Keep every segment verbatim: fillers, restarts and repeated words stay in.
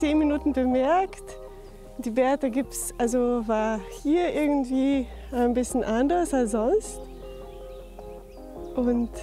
Zehn Minuten bemerkt, die Berta gibt's, also war hier irgendwie ein bisschen anders als sonst. Und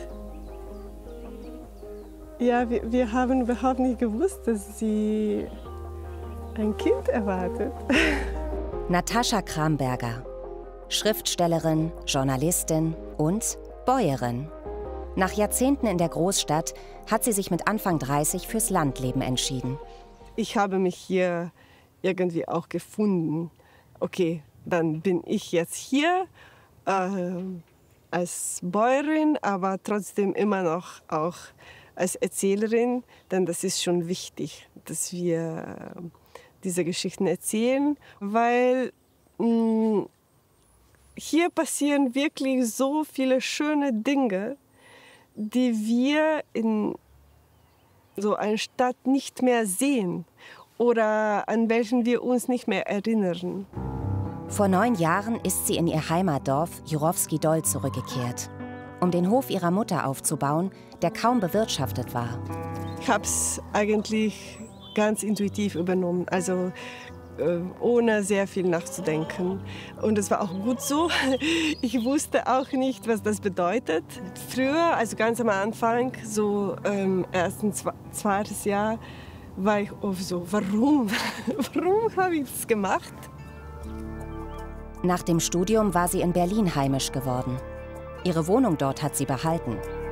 ja, wir, wir haben überhaupt nicht gewusst, dass sie ein Kind erwartet. Natascha Kramberger, Schriftstellerin, Journalistin und Bäuerin. Nach Jahrzehnten in der Großstadt hat sie sich mit Anfang dreißig fürs Landleben entschieden. Ich habe mich hier irgendwie auch gefunden. Okay, dann bin ich jetzt hier äh, als Bäuerin, aber trotzdem immer noch auch als Erzählerin, denn das ist schon wichtig, dass wir diese Geschichten erzählen, weil mh, hier passieren wirklich so viele schöne Dinge, die wir in so einer Stadt nicht mehr sehen oder an welchen wir uns nicht mehr erinnern. Vor neun Jahren ist sie in ihr Heimatdorf Jurowski Dol zurückgekehrt, um den Hof ihrer Mutter aufzubauen, der kaum bewirtschaftet war. Ich habe es eigentlich ganz intuitiv übernommen, also äh, ohne sehr viel nachzudenken. Und es war auch gut so. Ich wusste auch nicht, was das bedeutet. Früher, also ganz am Anfang, so ähm, ersten, zweites Jahr, war ich oft so, warum? Warum habe ich das gemacht? Nach dem Studium war sie in Berlin heimisch geworden. Ihre Wohnung dort hat sie behalten.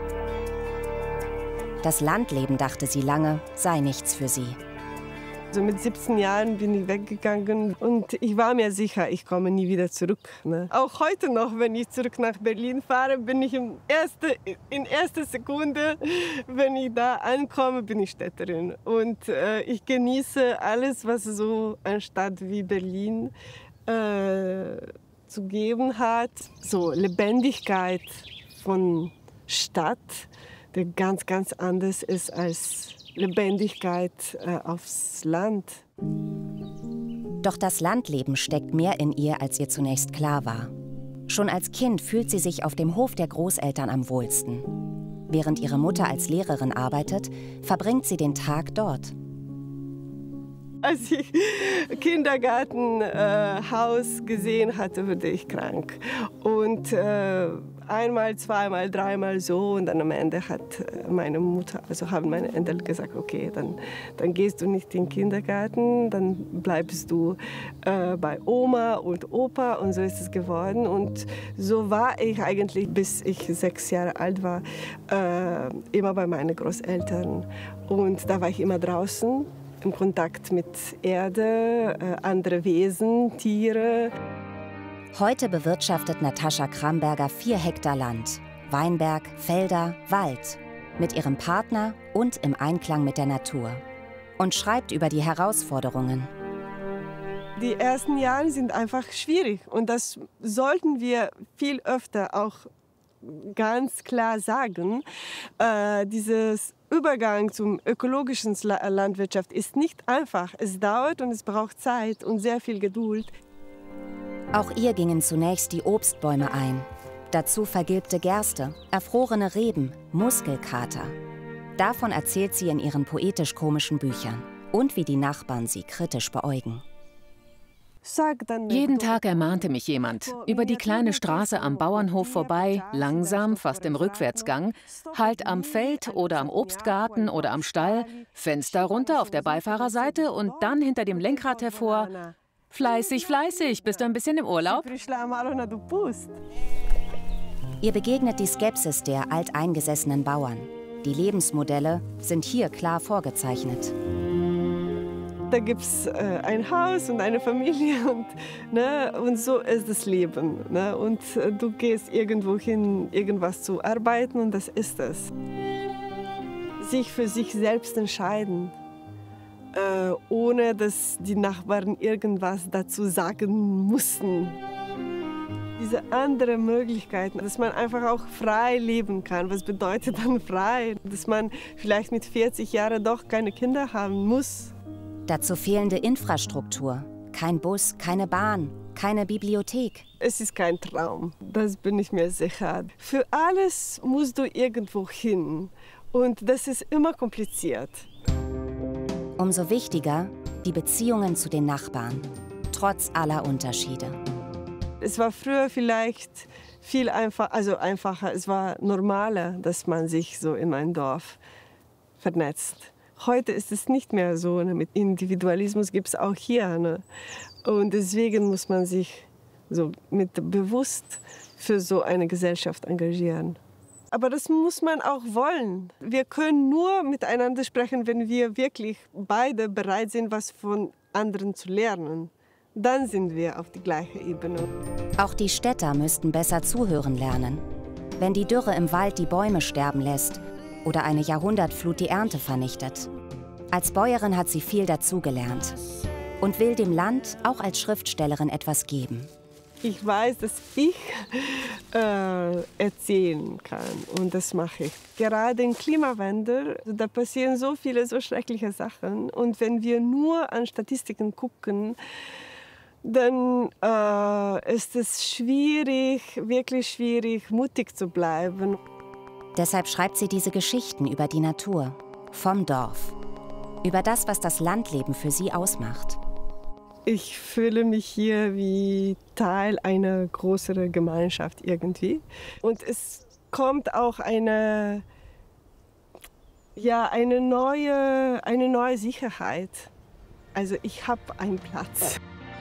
Das Landleben, dachte sie lange, sei nichts für sie. Also mit siebzehn Jahren bin ich weggegangen und ich war mir sicher, ich komme nie wieder zurück. Ne? Auch heute noch, wenn ich zurück nach Berlin fahre, bin ich in erster, in erster Sekunde, wenn ich da ankomme, bin ich Städterin. Und äh, ich genieße alles, was so eine Stadt wie Berlin äh, zu geben hat. So Lebendigkeit von Stadt, der ganz, ganz anders ist als Lebendigkeit äh, aufs Land. Doch das Landleben steckt mehr in ihr, als ihr zunächst klar war. Schon als Kind fühlt sie sich auf dem Hof der Großeltern am wohlsten. Während ihre Mutter als Lehrerin arbeitet, verbringt sie den Tag dort. Als ich Kindergartenhaus äh, gesehen hatte, wurde ich krank. Und äh, einmal, zweimal, dreimal so. Und dann am Ende hat meine Mutter, also haben meine Eltern gesagt, okay, dann, dann gehst du nicht in den Kindergarten, dann bleibst du äh, bei Oma und Opa. Und so ist es geworden. Und so war ich eigentlich, bis ich sechs Jahre alt war, äh, immer bei meinen Großeltern. Und da war ich immer draußen, im Kontakt mit Erde, äh, andere Wesen, Tiere. Heute bewirtschaftet Natascha Kramberger vier Hektar Land, Weinberg, Felder, Wald, mit ihrem Partner und im Einklang mit der Natur. Und schreibt über die Herausforderungen. Die ersten Jahre sind einfach schwierig und das sollten wir viel öfter auch ganz klar sagen. Äh, dieses Übergang zum ökologischen Landwirtschaft ist nicht einfach. Es dauert und es braucht Zeit und sehr viel Geduld. Auch ihr gingen zunächst die Obstbäume ein. Dazu vergilbte Gerste, erfrorene Reben, Muskelkater. Davon erzählt sie in ihren poetisch-komischen Büchern. Und wie die Nachbarn sie kritisch beäugen. Jeden Tag ermahnte mich jemand, über die kleine Straße am Bauernhof vorbei, langsam, fast im Rückwärtsgang, halt am Feld oder am Obstgarten oder am Stall, Fenster runter auf der Beifahrerseite und dann hinter dem Lenkrad hervor, fleißig, fleißig, bist du ein bisschen im Urlaub? Ihr begegnet die Skepsis der alteingesessenen Bauern. Die Lebensmodelle sind hier klar vorgezeichnet. Da gibt es äh, ein Haus und eine Familie und, ne, und so ist das Leben. Ne? Und äh, du gehst irgendwo hin, irgendwas zu arbeiten und das ist es. Sich für sich selbst entscheiden, äh, ohne dass die Nachbarn irgendwas dazu sagen mussten. Diese andere Möglichkeiten, dass man einfach auch frei leben kann. Was bedeutet dann frei? Dass man vielleicht mit vierzig Jahren doch keine Kinder haben muss. Dazu fehlende Infrastruktur. Kein Bus, keine Bahn, keine Bibliothek. Es ist kein Traum, das bin ich mir sicher. Für alles musst du irgendwo hin und das ist immer kompliziert. Umso wichtiger die Beziehungen zu den Nachbarn, trotz aller Unterschiede. Es war früher vielleicht viel einfach, also einfacher, es war normaler, dass man sich so in ein Dorf vernetzt. Heute ist es nicht mehr so. Ne? Mit Individualismus gibt es auch hier. Ne? Und deswegen muss man sich so mit bewusst für so eine Gesellschaft engagieren. Aber das muss man auch wollen. Wir können nur miteinander sprechen, wenn wir wirklich beide bereit sind, was von anderen zu lernen. Dann sind wir auf die gleiche Ebene. Auch die Städter müssten besser zuhören lernen. Wenn die Dürre im Wald die Bäume sterben lässt oder eine Jahrhundertflut die Ernte vernichtet. Als Bäuerin hat sie viel dazugelernt und will dem Land auch als Schriftstellerin etwas geben. Ich weiß, dass ich äh, erzählen kann und das mache ich. Gerade im Klimawandel, da passieren so viele so schreckliche Sachen. Und wenn wir nur an Statistiken gucken, dann äh, ist es schwierig, wirklich schwierig, mutig zu bleiben. Deshalb schreibt sie diese Geschichten über die Natur, vom Dorf, über das, was das Landleben für sie ausmacht. Ich fühle mich hier wie Teil einer größeren Gemeinschaft irgendwie. Und es kommt auch eine, ja, eine, neue, eine neue Sicherheit. Also ich habe einen Platz.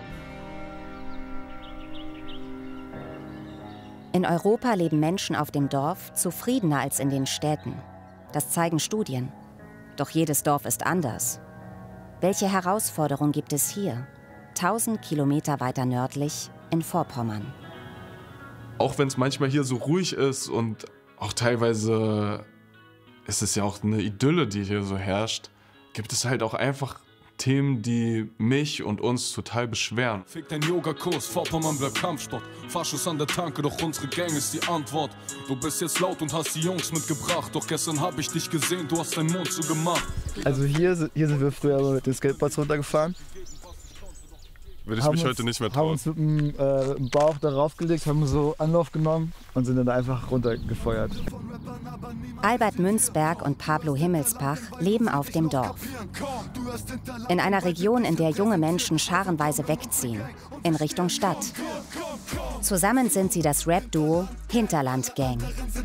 In Europa leben Menschen auf dem Dorf zufriedener als in den Städten. Das zeigen Studien. Doch jedes Dorf ist anders. Welche Herausforderung gibt es hier, tausend Kilometer weiter nördlich in Vorpommern? Auch wenn es manchmal hier so ruhig ist und auch teilweise ist es ja auch eine Idylle, die hier so herrscht, gibt es halt auch einfach Themen, die mich und uns total beschweren. Fick dein Yogakurs, Vorpommern bleibt Kampfsport. Faschos an der Tanke, doch unsere Gang ist die Antwort. Du bist jetzt laut und hast die Jungs mitgebracht, doch gestern hab ich dich gesehen, du hast deinen Mund zugemacht. Also hier, hier sind wir früher mit den Skateboards runtergefahren. Würde ich mich uns, heute nicht mehr trauen. Haben uns mit dem, äh, mit dem Bauch darauf gelegt, haben so Anlauf genommen und sind dann einfach runtergefeuert. Albert Münzberg und Pablo Himmelsbach leben auf dem Dorf. In einer Region, in der junge Menschen scharenweise wegziehen, in Richtung Stadt. Zusammen sind sie das Rap-Duo Hinterland Gang.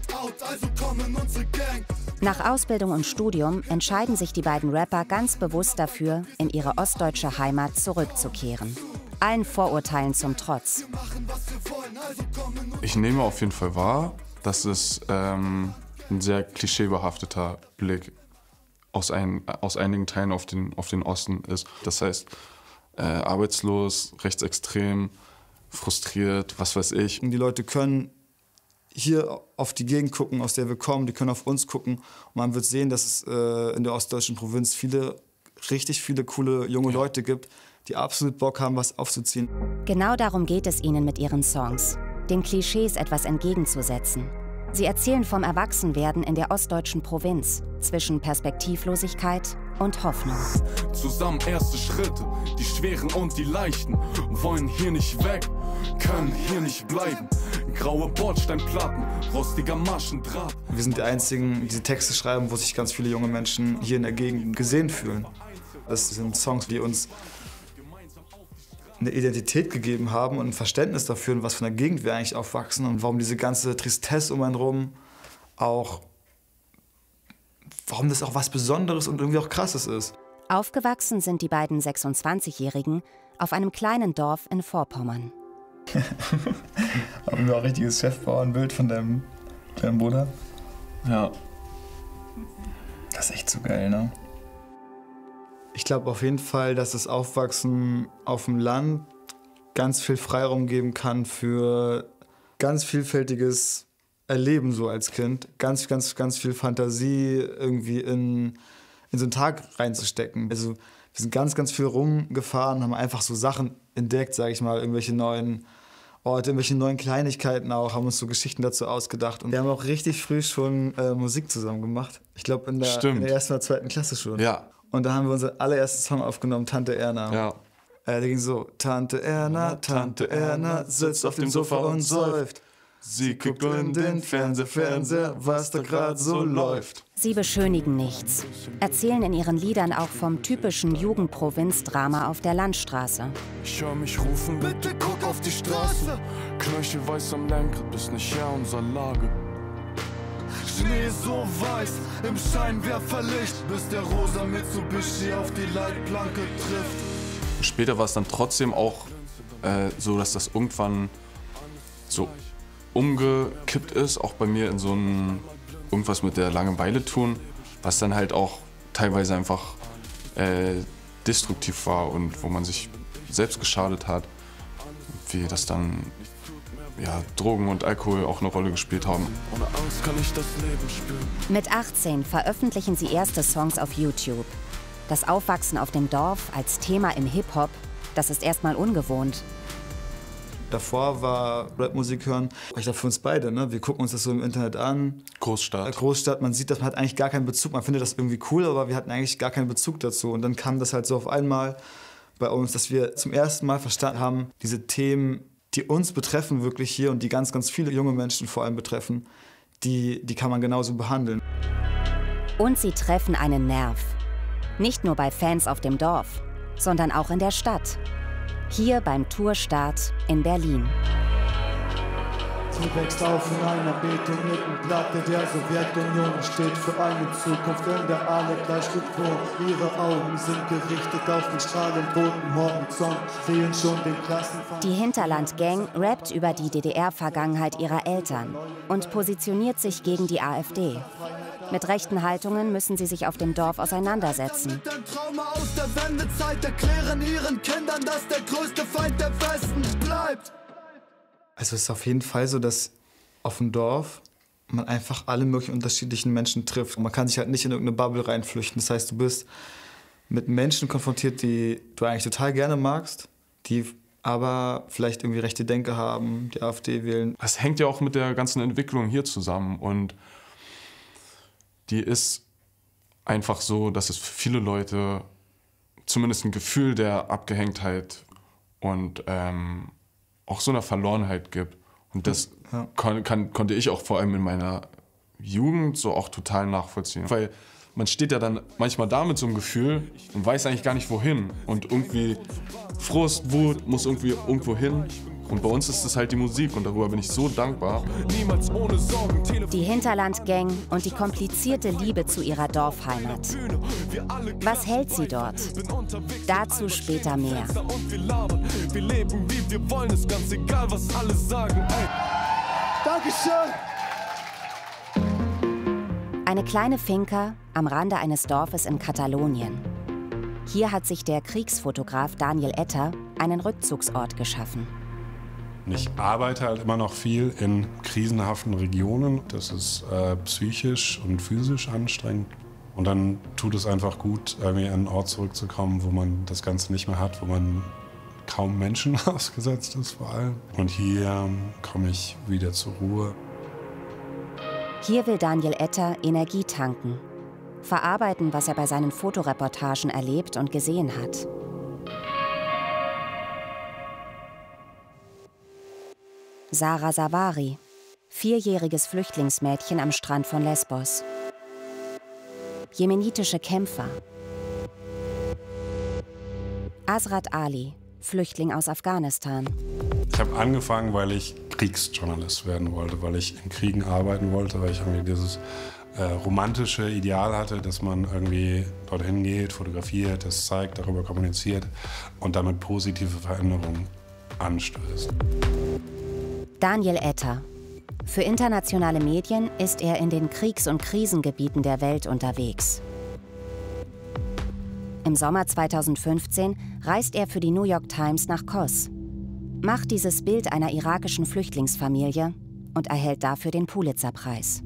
Nach Ausbildung und Studium entscheiden sich die beiden Rapper ganz bewusst dafür, in ihre ostdeutsche Heimat zurückzukehren. Allen Vorurteilen zum Trotz. Ich nehme auf jeden Fall wahr, dass es ähm, ein sehr klischeebehafteter Blick aus, ein, aus einigen Teilen auf den, auf den Osten ist. Das heißt, äh, arbeitslos, rechtsextrem, frustriert, was weiß ich. Die Leute können hier auf die Gegend gucken, aus der wir kommen, die können auf uns gucken. Und man wird sehen, dass es äh, in der ostdeutschen Provinz viele, richtig viele coole junge Leute gibt, die absolut Bock haben, was aufzuziehen. Genau darum geht es ihnen mit ihren Songs, den Klischees etwas entgegenzusetzen. Sie erzählen vom Erwachsenwerden in der ostdeutschen Provinz, zwischen Perspektivlosigkeit und Hoffnung. Zusammen erste Schritte, die schweren und die leichten, wollen hier nicht weg, können hier nicht bleiben. Graue Bordsteinplatten, rostiger Maschendraht. Wir sind die Einzigen, die diese Texte schreiben, wo sich ganz viele junge Menschen hier in der Gegend gesehen fühlen. Das sind Songs, die uns eine Identität gegeben haben und ein Verständnis dafür, was von der Gegend wir eigentlich aufwachsen und warum diese ganze Tristesse um einen rum auch, warum das auch was Besonderes und irgendwie auch Krasses ist. Aufgewachsen sind die beiden sechsundzwanzigjährigen auf einem kleinen Dorf in Vorpommern. Haben wir auch ein richtiges Chefbauernbild von deinem kleinen Bruder? Ja. Das ist echt so geil, ne? Ich glaube auf jeden Fall, dass das Aufwachsen auf dem Land ganz viel Freiraum geben kann für ganz vielfältiges Erleben so als Kind. Ganz, ganz, ganz viel Fantasie irgendwie in, in so einen Tag reinzustecken. Also wir sind ganz, ganz viel rumgefahren, haben einfach so Sachen entdeckt, sage ich mal, irgendwelche neuen Orte, irgendwelche neuen Kleinigkeiten auch, haben uns so Geschichten dazu ausgedacht. Und wir haben auch richtig früh schon äh, Musik zusammen gemacht. Ich glaube in, in der ersten oder zweiten Klasse schon. Ja. Und da haben wir unseren allerersten Song aufgenommen, Tante Erna. Ja. Äh, der ging so, Tante Erna, Tante Erna, sitzt auf dem Sofa und säuft. Sie guckt in den Fernseher, Fernseher, was da gerade so läuft. Sie beschönigen nichts, erzählen in ihren Liedern auch vom typischen Jugendprovinzdrama auf der Landstraße. Ich hör mich rufen, bitte guck auf die Straße. Knöchel weiß am Lenkrad, bist nicht Herr unserer Lage. Schnee so weiß, im Scheinwerferlicht, bis der rosa Mitsubishi auf die Leitplanke trifft. Später war es dann trotzdem auch äh, so, dass das irgendwann so umgekippt ist, auch bei mir in so ein irgendwas mit der Langeweile tun, was dann halt auch teilweise einfach äh, destruktiv war und wo man sich selbst geschadet hat, wie das dann ja, Drogen und Alkohol auch eine Rolle gespielt haben. Ohne Angst kann ich das Leben spüren. Mit achtzehn veröffentlichen sie erste Songs auf YouTube. Das Aufwachsen auf dem Dorf als Thema im Hip-Hop, das ist erstmal ungewohnt. Davor war Rapmusik hören, ich glaube für uns beide, ne? Wir gucken uns das so im Internet an. Großstadt. Großstadt, man sieht, das, man hat eigentlich gar keinen Bezug, man findet das irgendwie cool, aber wir hatten eigentlich gar keinen Bezug dazu. Und dann kam das halt so auf einmal bei uns, dass wir zum ersten Mal verstanden haben, diese Themen, die uns betreffen wirklich hier und die ganz, ganz viele junge Menschen vor allem betreffen, die, die kann man genauso behandeln. Und sie treffen einen Nerv. Nicht nur bei Fans auf dem Dorf, sondern auch in der Stadt. Hier beim Tourstart in Berlin. Sie wächst auf in einer betonierten Platte der Sowjetunion, steht für eine Zukunft, in der alle gleich gut vor. Ihre Augen sind gerichtet auf den strahlend roten Horizont, sehen schon den Klassenfahrt. Die Hinterland-Gang rappt über die D D R-Vergangenheit ihrer Eltern und positioniert sich gegen die AfD. Mit rechten Haltungen müssen sie sich auf dem Dorf auseinandersetzen. Trauma aus der Wendezeit erklären ihren Kindern, dass der größte Feind der Westen bleibt. Also es ist auf jeden Fall so, dass auf dem Dorf man einfach alle möglichen unterschiedlichen Menschen trifft. Man kann sich halt nicht in irgendeine Bubble reinflüchten. Das heißt, du bist mit Menschen konfrontiert, die du eigentlich total gerne magst, die aber vielleicht irgendwie rechte Denke haben, die AfD wählen. Das hängt ja auch mit der ganzen Entwicklung hier zusammen und die ist einfach so, dass es für viele Leute zumindest ein Gefühl der Abgehängtheit und ähm, auch so einer Verlorenheit gibt. Und das ja. kann, kann, konnte ich auch vor allem in meiner Jugend so auch total nachvollziehen. Weil man steht ja dann manchmal da mit so einem Gefühl und weiß eigentlich gar nicht wohin. Und irgendwie Frust, Wut muss irgendwie irgendwo hin. Und bei uns ist es halt die Musik und darüber bin ich so dankbar. Die Hinterland-Gang und die komplizierte Liebe zu ihrer Dorfheimat. Was hält sie dort? Dazu später mehr. Wir leben wie wir wollen, ist ganz egal, was alle sagen. Dankeschön! Eine kleine Finca am Rande eines Dorfes in Katalonien. Hier hat sich der Kriegsfotograf Daniel Etter einen Rückzugsort geschaffen. Ich arbeite halt immer noch viel in krisenhaften Regionen. Das ist äh, psychisch und physisch anstrengend. Und dann tut es einfach gut, irgendwie an einen Ort zurückzukommen, wo man das Ganze nicht mehr hat, wo man kaum Menschen ausgesetzt ist vor allem. Und hier ähm, komme ich wieder zur Ruhe. Hier will Daniel Etter Energie tanken. Verarbeiten, was er bei seinen Fotoreportagen erlebt und gesehen hat. Sarah Savari, vierjähriges Flüchtlingsmädchen am Strand von Lesbos. Jemenitische Kämpfer. Azrat Ali, Flüchtling aus Afghanistan. Ich habe angefangen, weil ich Kriegsjournalist werden wollte, weil ich in Kriegen arbeiten wollte, weil ich irgendwie dieses äh, romantische Ideal hatte, dass man irgendwie dorthin geht, fotografiert, das zeigt, darüber kommuniziert und damit positive Veränderungen anstößt. Daniel Etter. Für internationale Medien ist er in den Kriegs- und Krisengebieten der Welt unterwegs. Im Sommer zweitausendfünfzehn reist er für die New York Times nach Kos, macht dieses Bild einer irakischen Flüchtlingsfamilie und erhält dafür den Pulitzer-Preis.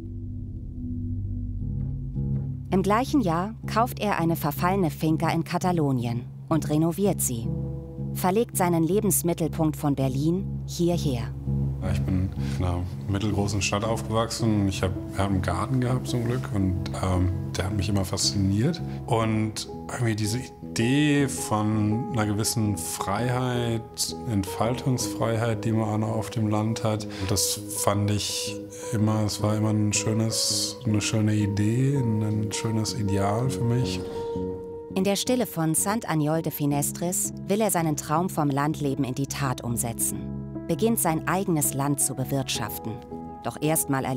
Im gleichen Jahr kauft er eine verfallene Finca in Katalonien und renoviert sie, verlegt seinen Lebensmittelpunkt von Berlin hierher. Ich bin in einer mittelgroßen Stadt aufgewachsen. Ich habe hab einen Garten gehabt zum Glück und ähm, der hat mich immer fasziniert. Und irgendwie diese Idee von einer gewissen Freiheit, Entfaltungsfreiheit, die man auch auf dem Land hat, das fand ich immer, es war immer ein schönes, eine schöne Idee, ein schönes Ideal für mich. In der Stille von Sant Aniol de Finestris will er seinen Traum vom Landleben in die Tat umsetzen, beginnt sein eigenes Land zu bewirtschaften. Doch erstmal